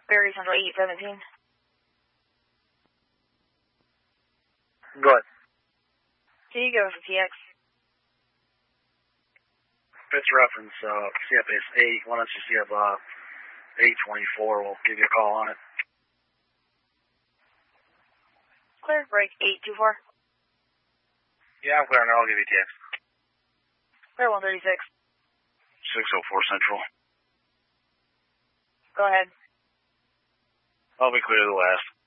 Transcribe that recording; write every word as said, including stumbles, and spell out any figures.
Berry Central eight seventeen. Go ahead. Can you go for T X? Fits reference, uh, C F base eight, one S C F, uh, eight twenty-four, we'll give you a call on it. Clear, break eight two four. Yeah, I'm clear now, I'll give you T X. Clear one thirty-six. six oh four Central. Go ahead. I'll be clear to the last.